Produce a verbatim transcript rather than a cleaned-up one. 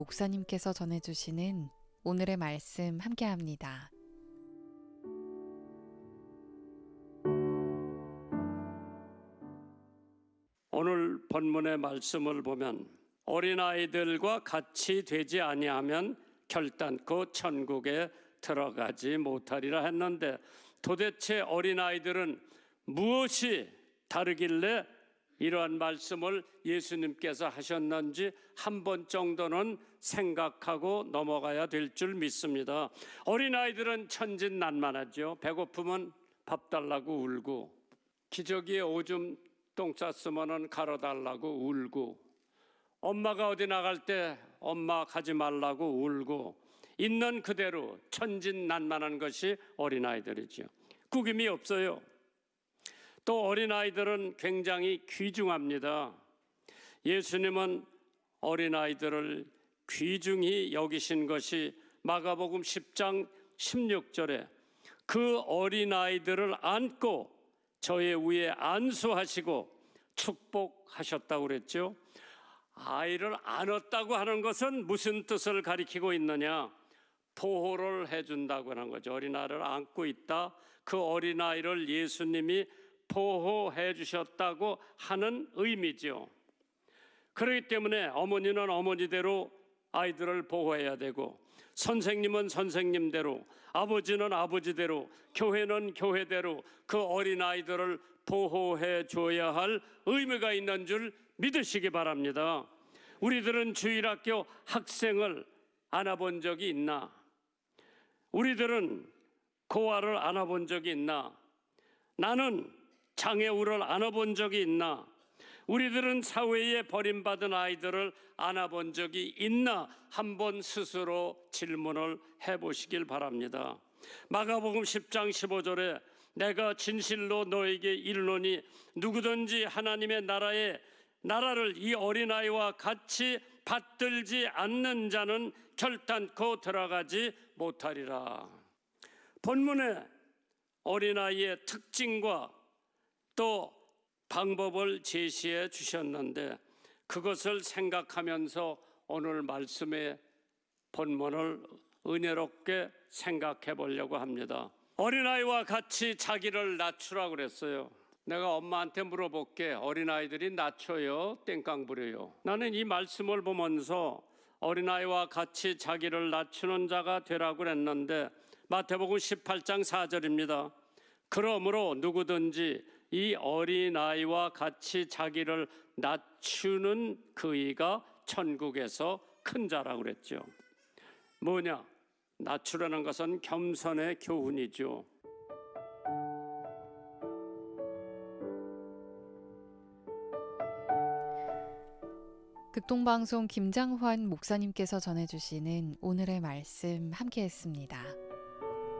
목사님께서 전해주시는 오늘의 말씀 함께합니다. 오늘 본문의 말씀을 보면 어린아이들과 같이 되지 아니하면 결단코 천국에 들어가지 못하리라 했는데, 도대체 어린아이들은 무엇이 다르길래 이러한 말씀을 예수님께서 하셨는지 한 번 정도는 생각하고 넘어가야 될 줄 믿습니다. 어린아이들은 천진난만하죠. 배고프면 밥 달라고 울고, 기저귀에 오줌 똥 쌌으면 갈아달라고 울고, 엄마가 어디 나갈 때 엄마 가지 말라고 울고, 있는 그대로 천진난만한 것이 어린아이들이죠. 구김이 없어요. 또 어린아이들은 굉장히 귀중합니다. 예수님은 어린아이들을 귀중히 여기신 것이 마가복음 십 장 십육 절에 그 어린아이들을 안고 저의 위에 안수하시고 축복하셨다고 그랬죠. 아이를 안았다고 하는 것은 무슨 뜻을 가리키고 있느냐? 보호를 해준다고 하는 거죠. 어린아이를 안고 있다. 그 어린아이를 예수님이 보호해 주셨다고 하는 의미죠. 그렇기 때문에 어머니는 어머니대로 아이들을 보호해야 되고, 선생님은 선생님대로, 아버지는 아버지대로, 교회는 교회대로 그 어린아이들을 보호해 줘야 할 의무가 있는 줄 믿으시기 바랍니다. 우리들은 주일학교 학생을 안아본 적이 있나? 우리들은 고아를 안아본 적이 있나? 나는 장애우를 안아본 적이 있나? 우리들은 사회에 버림받은 아이들을 안아본 적이 있나? 한번 스스로 질문을 해보시길 바랍니다. 마가복음 십 장 십오 절에 내가 진실로 너에게 이르노니 누구든지 하나님의 나라에 나라를 이 어린아이와 같이 받들지 않는 자는 결단코 들어가지 못하리라. 본문에 어린아이의 특징과 또 방법을 제시해 주셨는데, 그것을 생각하면서 오늘 말씀의 본문을 은혜롭게 생각해 보려고 합니다. 어린아이와 같이 자기를 낮추라고 그랬어요. 내가 엄마한테 물어볼게. 어린아이들이 낮춰요? 땡깡 부려요? 나는 이 말씀을 보면서 어린아이와 같이 자기를 낮추는 자가 되라고 그랬는데, 마태복음 십팔 장 사 절입니다. 그러므로 누구든지 이 어린아이와 같이 자기를 낮추는 그이가 천국에서 큰 자라고 그랬죠. 뭐냐? 낮추라는 것은 겸손의 교훈이죠. 극동방송 김장환 목사님께서 전해주시는 오늘의 말씀 함께했습니다.